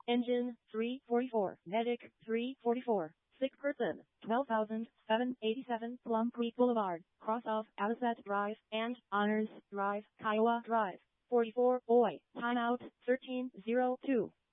Engine 344. Medic 344. Sick person 12,787. Plum Creek Boulevard, cross of Alisette Drive and Honors Drive, Kiowa Drive. 44. Boy. Timeout 1302.